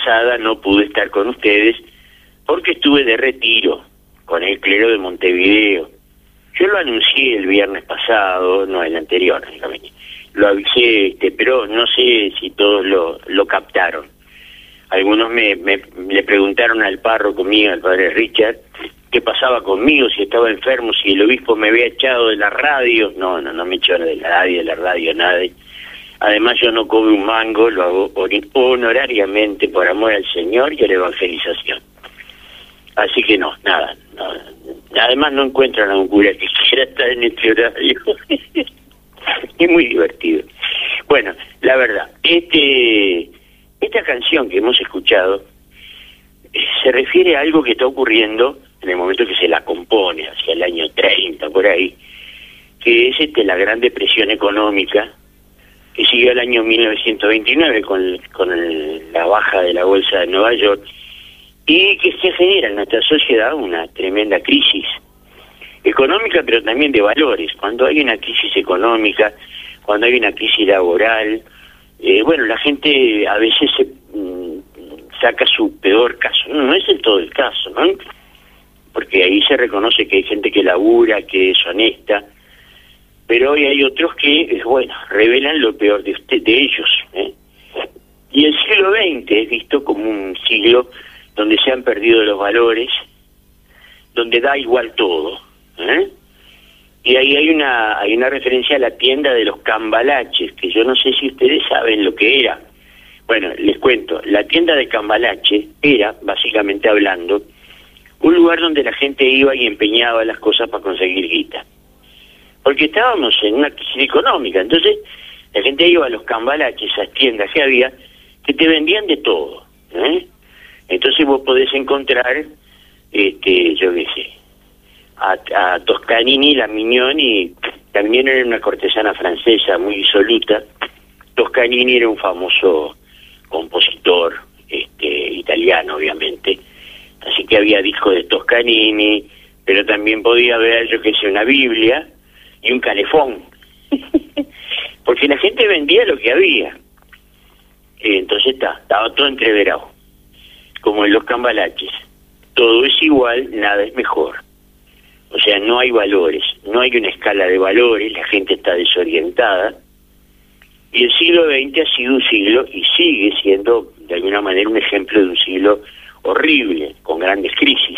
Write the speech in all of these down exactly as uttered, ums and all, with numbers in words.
pasada no pude estar con ustedes porque estuve de retiro con el clero de Montevideo. Yo lo anuncié el viernes pasado, no el anterior, lo avisé, este, pero no sé si todos lo, lo captaron. Algunos me, me le preguntaron al párroco mío, al padre Richard, qué pasaba conmigo, si estaba enfermo, si el obispo me había echado de la radio. No, no, no me echó de la radio, de la radio, nada. Además yo no cobro un mango, lo hago honorariamente por amor al Señor y a la evangelización. Así que no, nada, no. Además no encuentran a un cura que quiera estar en este horario. Es muy divertido. Bueno, la verdad, este esta canción que hemos escuchado se refiere a algo que está ocurriendo en el momento que se la compone, hacia el año treinta, por ahí, que es este la Gran Depresión Económica, que siguió el año mil novecientos veintinueve con, con el, la baja de la bolsa de Nueva York, y que se genera en nuestra sociedad una tremenda crisis económica, pero también de valores. Cuando hay una crisis económica, cuando hay una crisis laboral, eh, bueno, la gente a veces se mmm, saca su peor caso. No, no es el todo el caso, ¿no? Porque ahí se reconoce que hay gente que labura, que es honesta, pero hoy hay otros que, bueno, revelan lo peor de, usted, de ellos, ¿eh? Y el siglo veinte es visto como un siglo donde se han perdido los valores, donde da igual todo, ¿eh? Y ahí hay una hay una referencia a la tienda de los cambalaches, que yo no sé si ustedes saben lo que era. Bueno, les cuento, la tienda de Cambalache era, básicamente hablando, un lugar donde la gente iba y empeñaba las cosas para conseguir guita. Porque estábamos en una crisis económica, entonces la gente iba a los Cambalaches, esas tiendas que había, que te vendían de todo, ¿eh? Entonces vos podés encontrar, este, yo qué sé, a, a Toscanini, la Mignoni, también era una cortesana francesa muy disoluta. Toscanini era un famoso compositor, este, italiano, obviamente. Así que había discos de Toscanini, pero también podía haber, yo qué sé, una Biblia y un calefón. Porque la gente vendía lo que había. Entonces está, estaba todo entreverado, como en los Cambalaches. Todo es igual, nada es mejor. O sea, no hay valores, no hay una escala de valores, la gente está desorientada. Y el siglo veinte ha sido un siglo, y sigue siendo, de alguna manera, un ejemplo de un siglo horrible, con grandes crisis.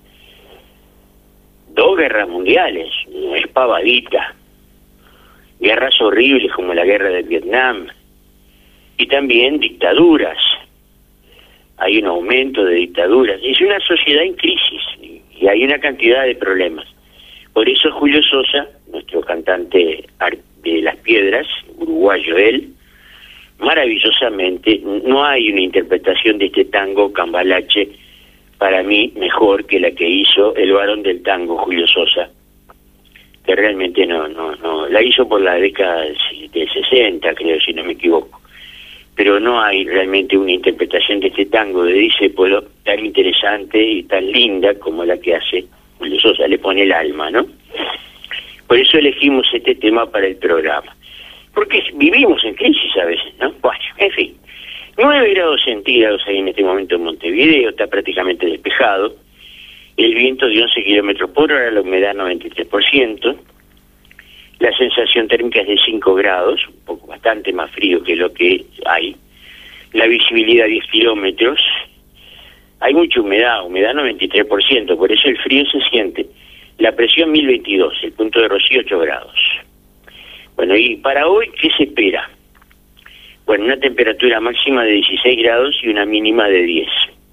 Dos guerras mundiales, no es pavadita. Guerras horribles como la guerra de Vietnam. Y también dictaduras. Hay un aumento de dictaduras. Es una sociedad en crisis y hay una cantidad de problemas. Por eso Julio Sosa, nuestro cantante de Las Piedras, uruguayo él, maravillosamente, no hay una interpretación de este tango Cambalache para mí mejor que la que hizo el varón del tango, Julio Sosa, que realmente no, no, no, la hizo por la década del sesenta, creo, si no me equivoco. Pero no hay realmente una interpretación de este tango de Discépolo tan interesante y tan linda como la que hace Julio Sosa, le pone el alma, ¿no? Por eso elegimos este tema para el programa. Porque vivimos en crisis a veces, ¿no? Bueno, en fin. nueve grados centígrados hay en este momento en Montevideo, está prácticamente despejado. El viento de once kilómetros por hora, la humedad noventa y tres por ciento. La sensación térmica es de cinco grados, un poco bastante más frío que lo que hay. La visibilidad diez kilómetros. Hay mucha humedad, humedad noventa y tres por ciento, por eso el frío se siente. La presión mil veintidós, el punto de rocío ocho grados. Bueno, y para hoy, ¿qué se espera? Bueno, una temperatura máxima de dieciséis grados y una mínima de diez.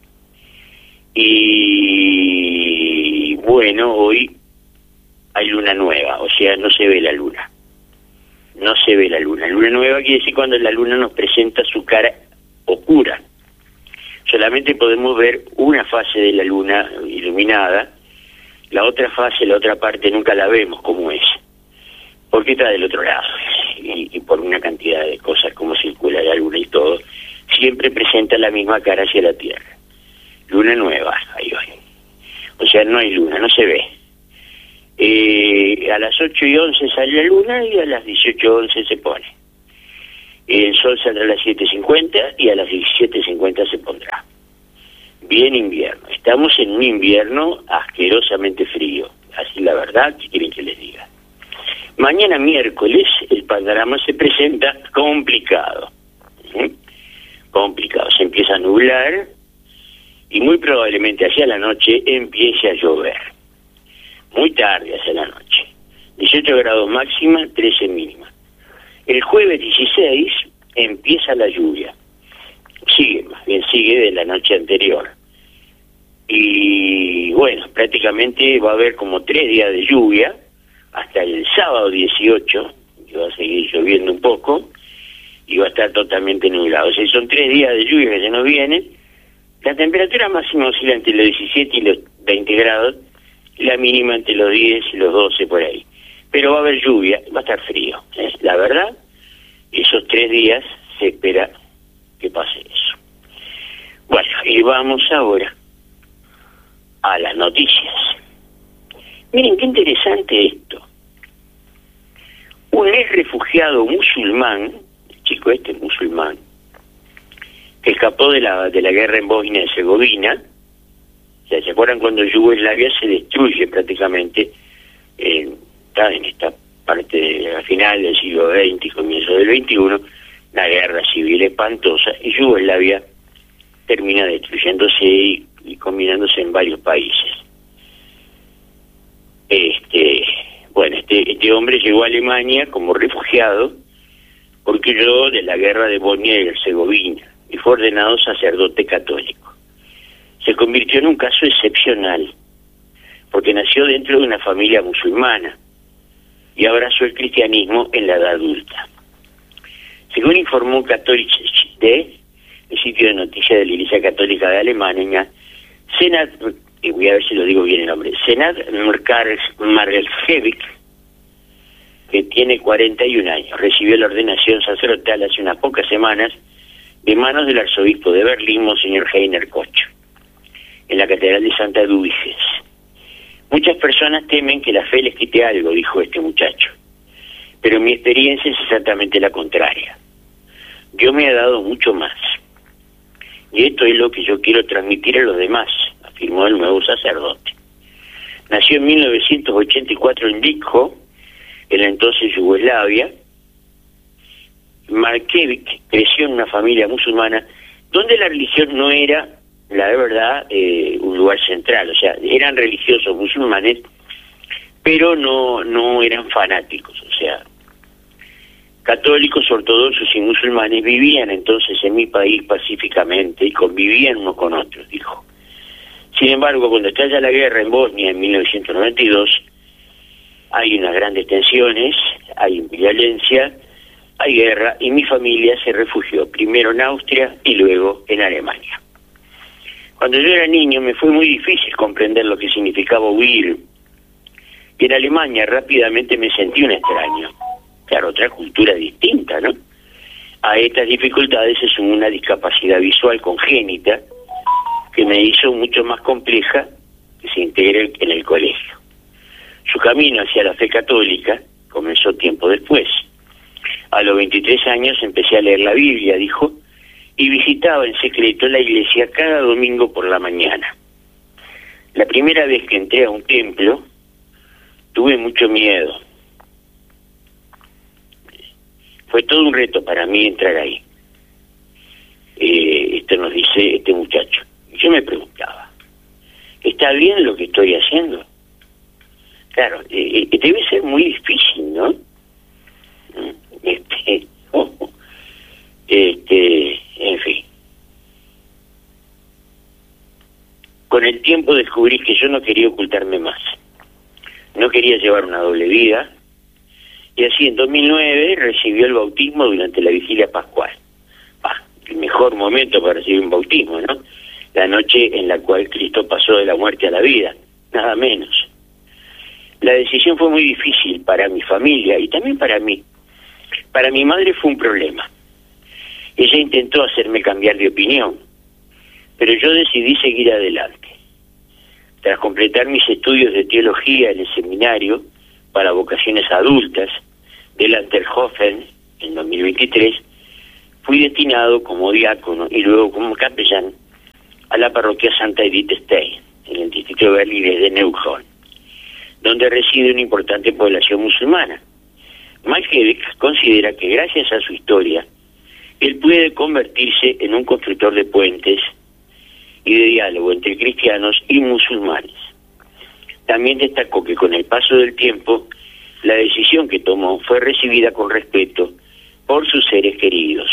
Y bueno, hoy hay luna nueva, o sea, no se ve la luna. No se ve la luna. Luna nueva quiere decir cuando la luna nos presenta su cara oscura. Solamente podemos ver una fase de la luna iluminada, la otra fase, la otra parte nunca la vemos como es, porque está del otro lado, y, y por una cantidad de cosas como circula la luna y todo, siempre presenta la misma cara hacia la Tierra. Luna nueva, ahí va. O sea, no hay luna, no se ve. Eh, a las ocho y once sale la luna y a las dieciocho once se pone. El sol saldrá a las siete cincuenta y a las diecisiete cincuenta se pondrá. bien invierno. Estamos en un invierno asquerosamente frío. Así la verdad, ¿qué quieren que les diga? Mañana miércoles el panorama se presenta complicado. ¿Sí? Complicado. Se empieza a nublar y muy probablemente hacia la noche empiece a llover. Muy tarde hacia la noche. dieciocho grados máxima, trece mínima. El jueves dieciséis empieza la lluvia. Sigue, más bien sigue de la noche anterior. Y bueno, prácticamente va a haber como tres días de lluvia hasta el sábado dieciocho, que va a seguir lloviendo un poco y va a estar totalmente nublado. O sea, son tres días de lluvia que se nos vienen. La temperatura máxima oscila entre los diecisiete y los veinte grados, y la mínima entre los diez y los doce por ahí. Pero va a haber lluvia, va a estar frío. ¿Eh? La verdad, esos tres días se espera que pase eso. Bueno, y vamos ahora a las noticias. Miren qué interesante esto. Un ex refugiado musulmán, el chico este musulmán, que escapó de la de la guerra en Bosnia y Herzegovina. O sea, ¿se acuerdan cuando Yugoslavia se destruye prácticamente eh, está en esta parte de, a final del siglo veinte y comienzo del veintiuno, la guerra civil espantosa, y Yugoslavia termina destruyéndose y, y combinándose en varios países. Este, bueno, este, este hombre llegó a Alemania como refugiado porque huyó de la guerra de Bosnia y Herzegovina y fue ordenado sacerdote católico. Se convirtió en un caso excepcional porque nació dentro de una familia musulmana y abrazó el cristianismo en la edad adulta. Según informó Catholic de el sitio de noticias de la Iglesia Católica de Alemania, Senat, y voy a ver si lo digo bien el nombre, Senat Margeljevic, que tiene cuarenta y un años, recibió la ordenación sacerdotal hace unas pocas semanas de manos del arzobispo de Berlín, Monseñor Heiner Koch, en la Catedral de Santa Eduviges. Muchas personas temen que la fe les quite algo, dijo este muchacho, pero mi experiencia es exactamente la contraria. Dios me ha dado mucho más, y esto es lo que yo quiero transmitir a los demás, afirmó el nuevo sacerdote. Nació en mil novecientos ochenta y cuatro en Dikho, en la entonces Yugoslavia. Markevic creció en una familia musulmana donde la religión no era, la verdad, eh, un lugar central. O sea, eran religiosos musulmanes, pero no, no eran fanáticos. O sea, católicos, ortodoxos y musulmanes vivían entonces en mi país pacíficamente y convivían unos con otros, dijo. Sin embargo, cuando estalla la guerra en Bosnia en mil novecientos noventa y dos, hay unas grandes tensiones, hay violencia, hay guerra, y mi familia se refugió primero en Austria y luego en Alemania. Cuando yo era niño me fue muy difícil comprender lo que significaba huir. Y en Alemania rápidamente me sentí un extraño. Claro, otra cultura distinta, ¿no? A estas dificultades se sumó una discapacidad visual congénita que me hizo mucho más compleja que se integre en el colegio. Su camino hacia la fe católica comenzó tiempo después. A los veintitrés años empecé a leer la Biblia, dijo, y visitaba en secreto la iglesia cada domingo por la mañana. La primera vez que entré a un templo, tuve mucho miedo. Fue todo un reto para mí entrar ahí. Eh, esto nos dice este muchacho. Yo me preguntaba, ¿está bien lo que estoy haciendo? Claro, eh, eh, debe ser muy difícil, ¿no? Este, oh, este, en fin. Con el tiempo descubrí que yo no quería ocultarme más. No quería llevar una doble vida. Y así en dos mil nueve recibió el bautismo durante la vigilia pascual. Ah, el mejor momento para recibir un bautismo, ¿no? La noche en la cual Cristo pasó de la muerte a la vida, nada menos. La decisión fue muy difícil para mi familia y también para mí. Para mi madre fue un problema. Ella intentó hacerme cambiar de opinión, pero yo decidí seguir adelante. Tras completar mis estudios de teología en el seminario para vocaciones adultas de Lanterhofen en dos mil veintitrés, fui destinado como diácono y luego como capellán a la parroquia Santa Edith Stein, en el distrito de Berlín de Neukölln, donde reside una importante población musulmana. Malkevich considera que gracias a su historia, él puede convertirse en un constructor de puentes y de diálogo entre cristianos y musulmanes. También destacó que con el paso del tiempo, la decisión que tomó fue recibida con respeto por sus seres queridos.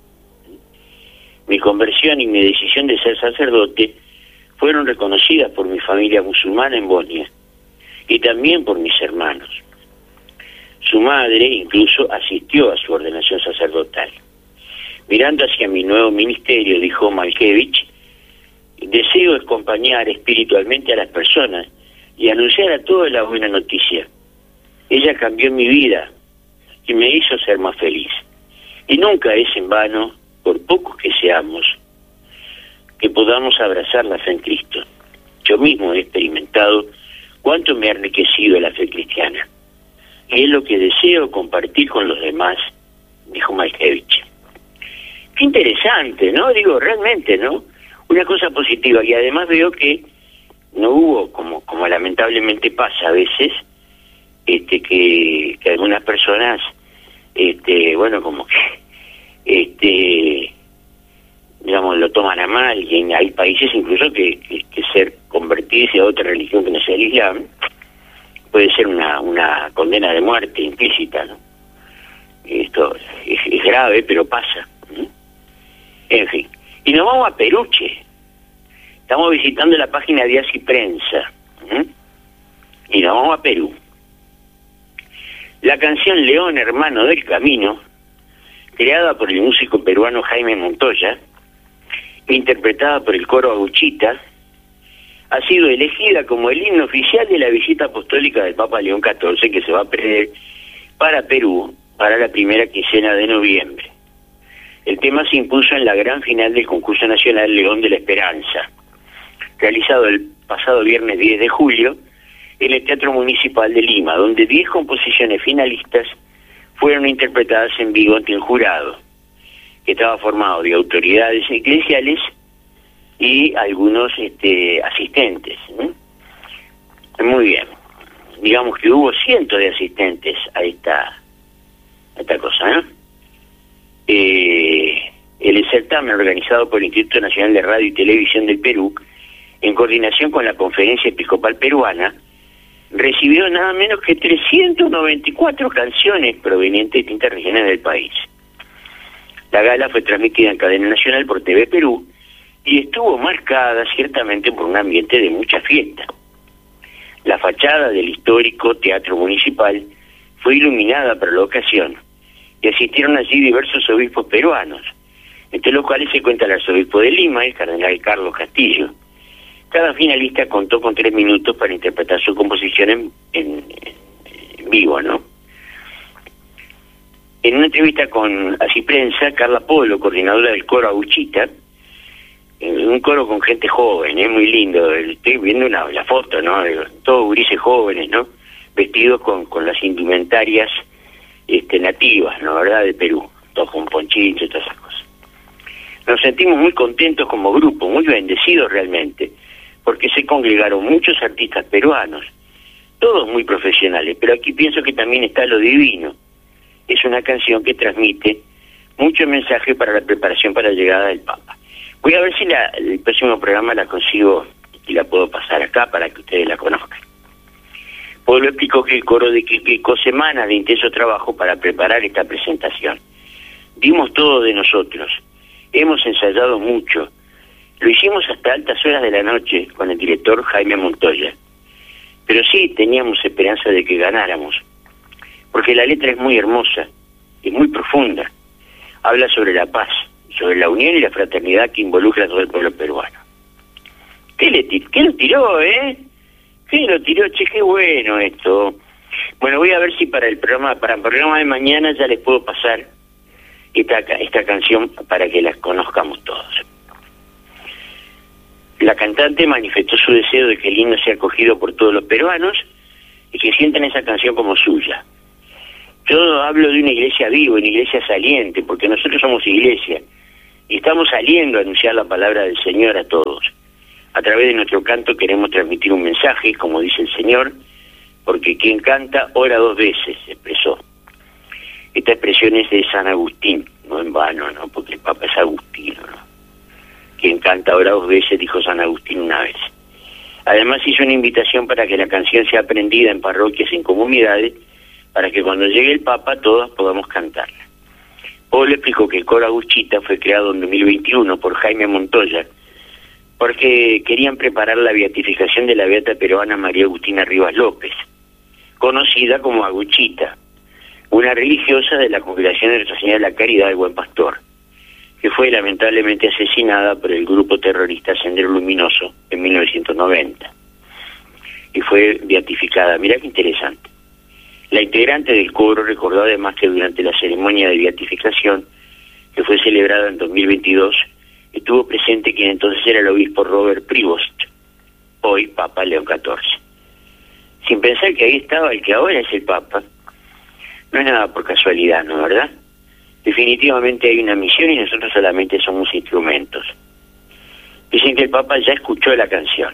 Mi conversión y mi decisión de ser sacerdote fueron reconocidas por mi familia musulmana en Bosnia y también por mis hermanos. Su madre incluso asistió a su ordenación sacerdotal. Mirando hacia mi nuevo ministerio, dijo Malkevich, deseo acompañar espiritualmente a las personas y anunciar a todos la buena noticia. Ella cambió mi vida y me hizo ser más feliz. Y nunca es en vano, por pocos que seamos, que podamos abrazar la fe en Cristo. Yo mismo he experimentado cuánto me ha enriquecido la fe cristiana. Y es lo que deseo compartir con los demás, dijo Malkevich. Qué interesante, ¿no? Digo, realmente, ¿no? Una cosa positiva. Y además veo que no hubo, como como lamentablemente pasa a veces, este que, que algunas personas, este bueno, como que, este digamos, lo toman a mal, y en, hay países incluso que, que, que ser convertirse a otra religión que no sea el Islam puede ser una, una condena de muerte implícita, ¿no? Esto es, es grave, pero pasa. ¿Mm? En fin. Y nos vamos a Peruche. Estamos visitando la página de Así Prensa. ¿Mm? Y nos vamos a Perú. La canción León, hermano del camino, creada por el músico peruano Jaime Montoya, interpretada por el coro Aguchita, ha sido elegida como el himno oficial de la visita apostólica del Papa León catorce, que se va a perder para Perú para la primera quincena de noviembre. El tema se impuso en la gran final del concurso nacional León de la Esperanza, realizado el pasado viernes diez de julio en el Teatro Municipal de Lima, donde diez composiciones finalistas fueron interpretadas en vivo ante un jurado, que estaba formado de autoridades eclesiales y algunos este, asistentes. ¿eh? Muy bien. Digamos que hubo cientos de asistentes a esta, a esta cosa, ¿no? Eh, el certamen organizado por el Instituto Nacional de Radio y Televisión del Perú, en coordinación con la Conferencia Episcopal Peruana, recibió nada menos que trescientas noventa y cuatro canciones provenientes de distintas regiones del país. La gala fue transmitida en cadena nacional por T V Perú y estuvo marcada ciertamente por un ambiente de mucha fiesta. La fachada del histórico Teatro Municipal fue iluminada para la ocasión y asistieron allí diversos obispos peruanos, entre los cuales se cuenta el arzobispo de Lima, el cardenal Carlos Castillo. Cada finalista contó con tres minutos para interpretar su composición en, en, en vivo, ¿no? En una entrevista con Así Prensa, Carla Polo, coordinadora del coro Aguchita, un coro con gente joven, es ¿eh? Muy lindo, estoy viendo una, la foto, ¿no? Todos gurises jóvenes, ¿no? Vestidos con, con las indumentarias este, nativas, ¿no? ¿Verdad? De Perú, todos con ponchitos y todas esas cosas. Nos sentimos muy contentos como grupo, muy bendecidos realmente, porque se congregaron muchos artistas peruanos, todos muy profesionales, pero aquí pienso que también está lo divino. Es una canción que transmite mucho mensaje para la preparación para la llegada del Papa. Voy a ver si la, el próximo programa la consigo y la puedo pasar acá para que ustedes la conozcan. Pablo explicó que el coro dedicó semanas de intenso trabajo para preparar esta presentación. Dimos todo de nosotros, hemos ensayado mucho, lo hicimos hasta altas horas de la noche con el director Jaime Montoya, pero sí teníamos esperanza de que ganáramos, porque la letra es muy hermosa, es muy profunda, habla sobre la paz, sobre la unión y la fraternidad que involucra a todo el pueblo peruano. ¿Qué le tiró? ¿Qué lo tiró, eh? ¿Qué lo tiró? Che, qué bueno esto. Bueno, voy a ver si para el programa, para el programa de mañana ya les puedo pasar esta, esta canción para que la conozcamos todos. La cantante manifestó su deseo de que el himno sea acogido por todos los peruanos y que sientan esa canción como suya. Yo hablo de una iglesia viva, una iglesia saliente, porque nosotros somos iglesia y estamos saliendo a anunciar la palabra del Señor a todos. A través de nuestro canto queremos transmitir un mensaje, como dice el Señor, porque quien canta ora dos veces, expresó. Esta expresión es de San Agustín, no en vano, ¿no? Porque el Papa es agustino, ¿no? Quien canta ora dos veces, dijo San Agustín una vez. Además hizo una invitación para que la canción sea aprendida en parroquias y en comunidades, para que cuando llegue el Papa todos podamos cantarla. Paul explicó que el coro Aguchita fue creado en dos mil veintiuno por Jaime Montoya, porque querían preparar la beatificación de la beata peruana María Agustina Rivas López, conocida como Aguchita, una religiosa de la Congregación de Nuestra Señora de la Caridad del Buen Pastor, que fue lamentablemente asesinada por el grupo terrorista Sendero Luminoso en mil novecientos noventa, y fue beatificada. Mirá qué interesante. La integrante del coro recordó además que durante la ceremonia de beatificación, que fue celebrada en dos mil veintidós, estuvo presente quien entonces era el obispo Robert Prevost, hoy Papa León catorce. Sin pensar que ahí estaba el que ahora es el Papa, no es nada por casualidad, ¿no, verdad? Definitivamente hay una misión y nosotros solamente somos instrumentos. Dicen que el Papa ya escuchó la canción.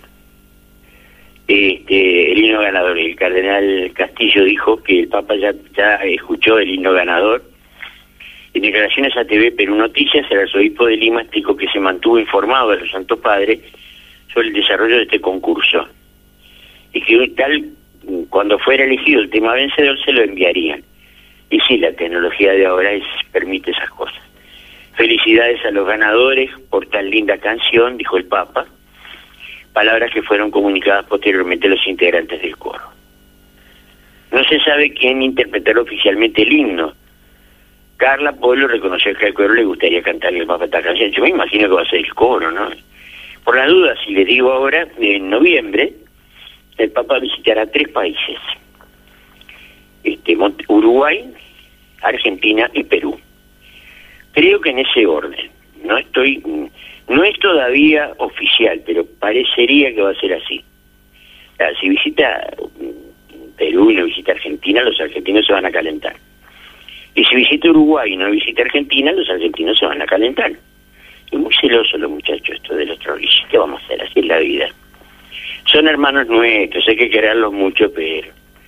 Este, el himno ganador, el cardenal Castillo dijo que el Papa ya, ya escuchó el himno ganador. En declaraciones a T V Perú Noticias, el arzobispo de Lima explicó que se mantuvo informado de los Santo Padre sobre el desarrollo de este concurso y que tal cuando fuera elegido el tema vencedor se lo enviarían. Y sí, la tecnología de ahora es, permite esas cosas. Felicidades a los ganadores por tan linda canción, dijo el Papa, palabras que fueron comunicadas posteriormente a los integrantes del coro. No se sabe quién interpretará oficialmente el himno. Carla Polo reconoció que al coro le gustaría cantarle el Papa esta canción. Yo me imagino que va a ser el coro, ¿no? Por las dudas, si les digo ahora, en noviembre, el Papa visitará tres países. Este, Uruguay, Argentina y Perú. Creo que en ese orden. No estoy, no es todavía oficial, pero parecería que va a ser así. O sea, si visita Perú y no visita Argentina, los argentinos se van a calentar. Y si visita Uruguay y no visita Argentina, los argentinos se van a calentar. Y muy celosos los muchachos esto de los terroristas. ¿Qué vamos a hacer? Así es la vida. Son hermanos nuestros, hay que quererlos mucho, pero...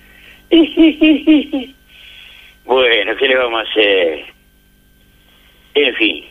Bueno, ¿qué le vamos a hacer? En fin.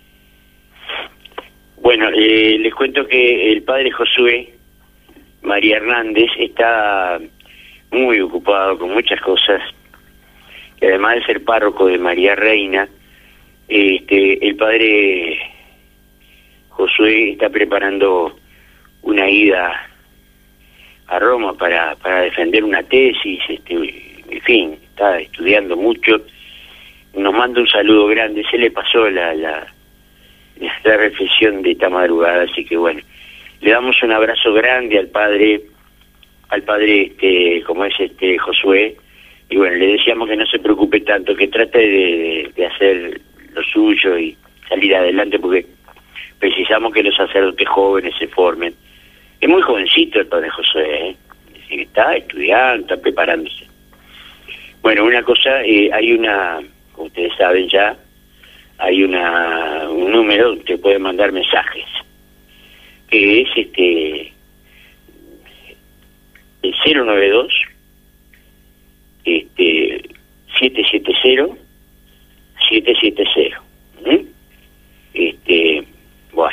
Bueno, eh, les cuento que el padre Josué María Hernández está muy ocupado con muchas cosas. Y además de ser párroco de María Reina, este, el padre Josué está preparando una ida a Roma para, para defender una tesis, este, en fin, está estudiando mucho. Nos manda un saludo grande, se le pasó la, la, la reflexión de esta madrugada, así que bueno, le damos un abrazo grande al padre, al padre este, como es este Josué, y bueno, le decíamos que no se preocupe tanto, que trate de, de, de hacer lo suyo y salir adelante, porque precisamos que los sacerdotes jóvenes se formen. Es muy jovencito el padre Josué, ¿eh? Es decir, está estudiando, está preparándose. Bueno, una cosa, eh, hay una, como ustedes saben ya, hay una un número que puede mandar mensajes, que es este el cero nueve dos este siete siete cero siete siete cero. ¿Mm? Este, bueno.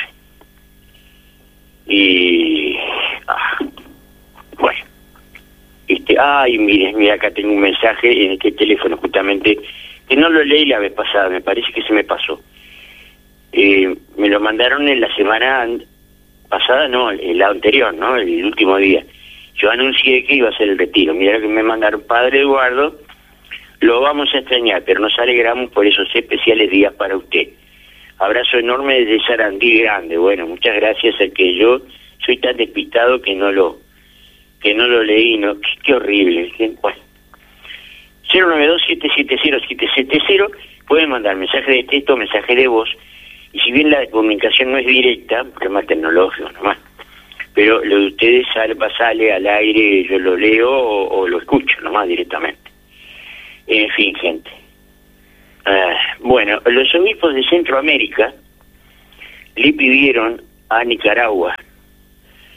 Y ah, bueno. Este, ay, mire, mira, acá tengo un mensaje en este teléfono justamente que no lo leí la vez pasada, me parece que se me pasó. Eh, me lo mandaron en la semana pasada, no, el anterior, ¿no? El último día. Yo anuncié que iba a ser el retiro. Mira lo que me mandaron: Padre Eduardo, lo vamos a extrañar, pero nos alegramos por esos especiales días para usted. Abrazo enorme desde Sarandí Grande. Bueno, muchas gracias, a que yo soy tan despistado que no lo que no lo leí, no, qué, qué horrible. Qué, bueno. cero nueve dos siete siete cero siete siete cero, pueden mandar mensaje de texto, mensaje de voz, y si bien la comunicación no es directa, porque es más tecnológico nomás, pero lo de ustedes sale, sale al aire, yo lo leo o, o lo escucho nomás directamente. En fin, gente. Uh, bueno, los obispos de Centroamérica le pidieron a Nicaragua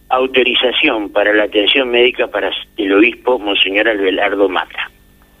autorización para la atención médica para el obispo Monseñor Abelardo Mata.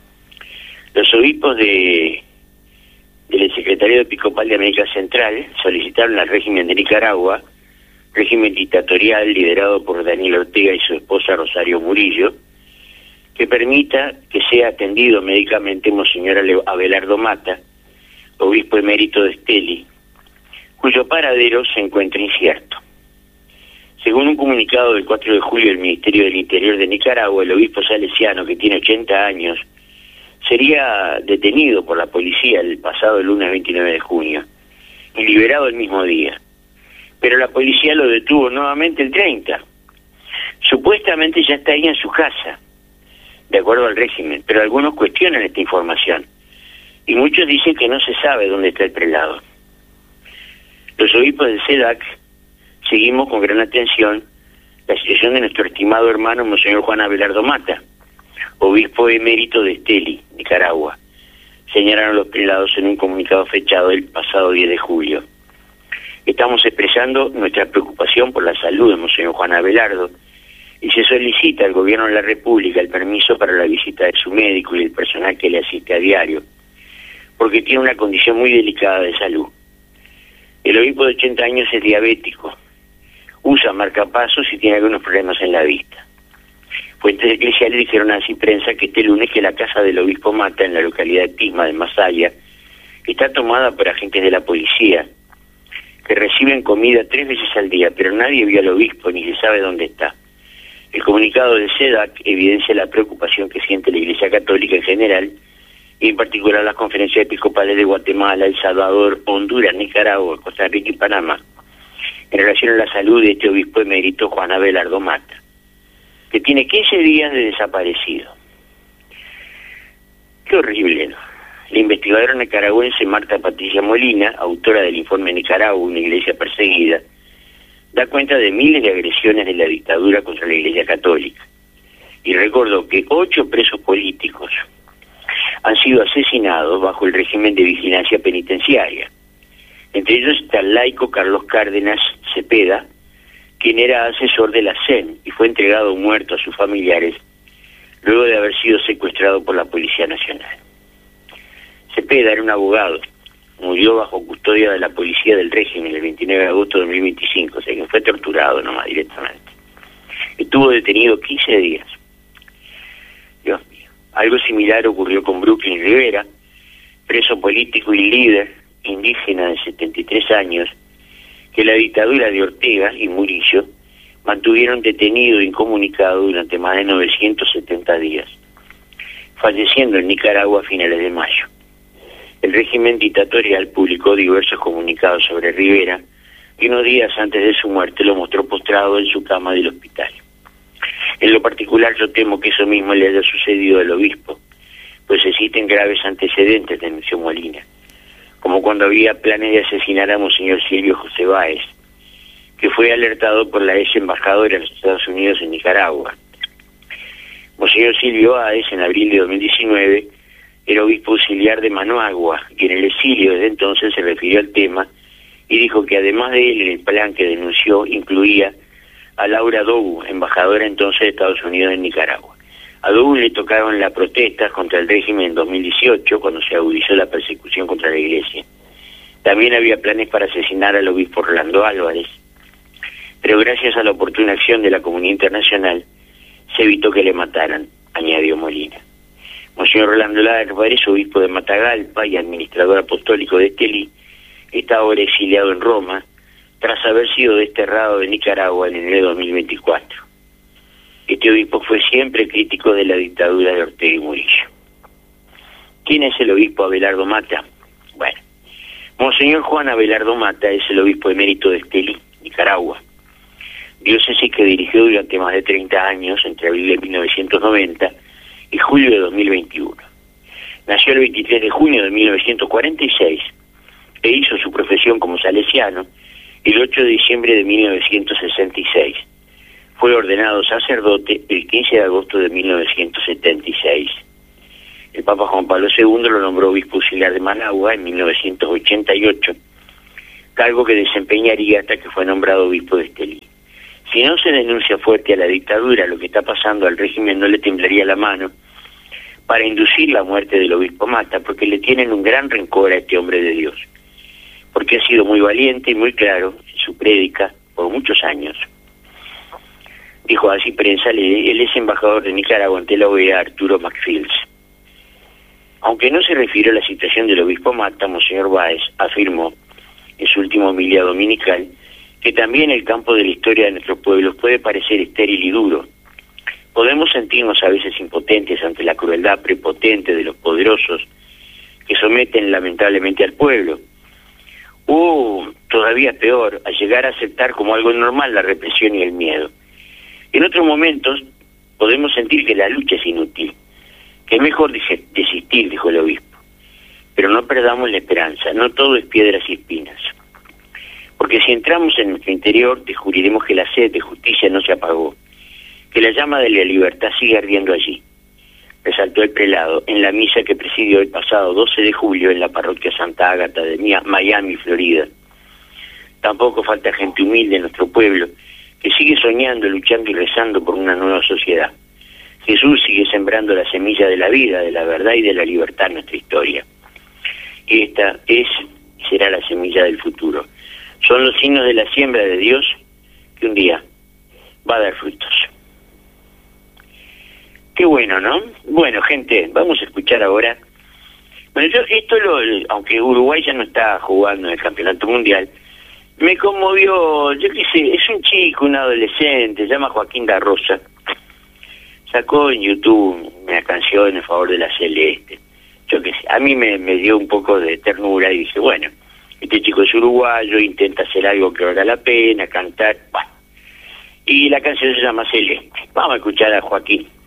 Los obispos de del Secretariado Episcopal de América Central solicitaron al régimen de Nicaragua, régimen dictatorial liderado por Daniel Ortega y su esposa Rosario Murillo, que permita que sea atendido médicamente Monseñor Abelardo Mata, obispo emérito de Estelí, cuyo paradero se encuentra incierto. Según un comunicado del cuatro de julio del Ministerio del Interior de Nicaragua, el obispo salesiano, que tiene ochenta años, sería detenido por la policía el pasado lunes veintinueve de junio y liberado el mismo día. Pero la policía lo detuvo nuevamente el treinta. Supuestamente ya está ahí en su casa, de acuerdo al régimen, pero algunos cuestionan esta información y muchos dicen que no se sabe dónde está el prelado. Los obispos del C E D A C seguimos con gran atención la situación de nuestro estimado hermano Monseñor Juan Abelardo Mata, obispo emérito de Estelí, Nicaragua, señalaron los prelados en un comunicado fechado el pasado diez de julio. Estamos expresando nuestra preocupación por la salud de Monseñor Juan Abelardo y se solicita al Gobierno de la República el permiso para la visita de su médico y el personal que le asiste a diario, porque tiene una condición muy delicada de salud. El obispo de ochenta años es diabético, usa marcapasos y tiene algunos problemas en la vista. Fuentes eclesiales dijeron así prensa que este lunes que la casa del obispo Mata, en la localidad de Pisma de Masaya, está tomada por agentes de la policía, que reciben comida tres veces al día, pero nadie vio al obispo ni se sabe dónde está. El comunicado del C E D A C evidencia la preocupación que siente la Iglesia Católica en general, y en particular las conferencias episcopales de Guatemala, El Salvador, Honduras, Nicaragua, Costa Rica y Panamá, en relación a la salud de este obispo emérito Juan Abelardo Mata, que tiene quince días de desaparecido. Qué horrible, ¿no? La investigadora nicaragüense Marta Patricia Molina, autora del informe Nicaragua, una iglesia perseguida, da cuenta de miles de agresiones de la dictadura contra la Iglesia Católica y recordó que ocho presos políticos han sido asesinados bajo el régimen de vigilancia penitenciaria. Entre ellos está el laico Carlos Cárdenas Cepeda, quien era asesor de la C E N y fue entregado muerto a sus familiares luego de haber sido secuestrado por la Policía Nacional. Cepeda era un abogado, murió bajo custodia de la policía del régimen el veintinueve de agosto de dos mil veinticinco, o sea que fue torturado nomás directamente. Estuvo detenido quince días. Dios mío. Algo similar ocurrió con Brooklyn Rivera, preso político y líder indígena de setenta y tres años, que la dictadura de Ortega y Murillo mantuvieron detenido e incomunicado durante más de novecientos setenta días, falleciendo en Nicaragua a finales de mayo. El régimen dictatorial publicó diversos comunicados sobre Rivera y unos días antes de su muerte lo mostró postrado en su cama del hospital. En lo particular yo temo que eso mismo le haya sucedido al obispo, pues existen graves antecedentes, denunció Molina, como cuando había planes de asesinar a Monseñor Silvio José Báez, que fue alertado por la ex embajadora de los Estados Unidos en Nicaragua. Monseñor Silvio Báez, en abril de dos mil diecinueve, era obispo auxiliar de Managua, y en el exilio desde entonces se refirió al tema y dijo que además de él, el plan que denunció incluía a Laura Dogu, embajadora entonces de Estados Unidos en Nicaragua. A Dogu le tocaron las protestas contra el régimen en dos mil dieciocho, cuando se agudizó la persecución contra la Iglesia. También había planes para asesinar al obispo Rolando Álvarez, pero gracias a la oportuna acción de la comunidad internacional se evitó que le mataran, añadió Molina. Monseñor Rolando Álvarez, obispo de Matagalpa y administrador apostólico de Estelí, está ahora exiliado en Roma tras haber sido desterrado de Nicaragua en enero de dos mil veinticuatro. Este obispo fue siempre crítico de la dictadura de Ortega y Murillo. ¿Quién es el obispo Abelardo Mata? Bueno, Monseñor Juan Abelardo Mata es el obispo emérito de Estelí, Nicaragua, diócesis que dirigió durante más de treinta años, entre abril de mil novecientos noventa y julio de dos mil veintiuno. Nació el veintitrés de junio de mil novecientos cuarenta y seis e hizo su profesión como salesiano el ocho de diciembre de mil novecientos sesenta y seis. Fue ordenado sacerdote el quince de agosto de mil novecientos setenta y seis. El Papa Juan Pablo segundo lo nombró obispo auxiliar de Managua en mil novecientos ochenta y ocho, cargo que desempeñaría hasta que fue nombrado obispo de Estelí. Si no se denuncia fuerte a la dictadura lo que está pasando al régimen, no le temblaría la mano para inducir la muerte del obispo Mata, porque le tienen un gran rencor a este hombre de Dios, porque ha sido muy valiente y muy claro en su prédica por muchos años. Dijo así prensa, el ex embajador de Nicaragua ante la O E A, Arturo Macfields. Aunque no se refirió a la situación del obispo Mata, Monseñor Báez afirmó en su última homilía dominical que también el campo de la historia de nuestros pueblos puede parecer estéril y duro. Podemos sentirnos a veces impotentes ante la crueldad prepotente de los poderosos que someten lamentablemente al pueblo. O, todavía peor, a llegar a aceptar como algo normal la represión y el miedo. En otros momentos podemos sentir que la lucha es inútil, que es mejor desistir, dijo el obispo. Pero no perdamos la esperanza, no todo es piedras y espinas. Porque si entramos en nuestro interior, descubriremos que la sed de justicia no se apagó, que la llama de la libertad sigue ardiendo allí, resaltó el prelado en la misa que presidió el pasado doce de julio en la parroquia Santa Ágata de Miami, Florida. Tampoco falta gente humilde en nuestro pueblo, que sigue soñando, luchando y rezando por una nueva sociedad. Jesús sigue sembrando la semilla de la vida, de la verdad y de la libertad en nuestra historia. Y esta es y será la semilla del futuro. Son los signos de la siembra de Dios que un día va a dar frutos. Qué bueno, ¿no? Bueno, gente, vamos a escuchar ahora. Bueno, yo esto, lo, aunque Uruguay ya no está jugando en el Campeonato Mundial, me conmovió, yo qué sé, es un chico, un adolescente, se llama Joaquín da Rosa. Sacó en YouTube una canción en favor de la Celeste. Yo qué sé, a mí me, me dio un poco de ternura y dije, bueno, este chico es uruguayo, intenta hacer algo que valga la pena, cantar, bueno. Y la canción se llama Celeste. Vamos a escuchar a Joaquín.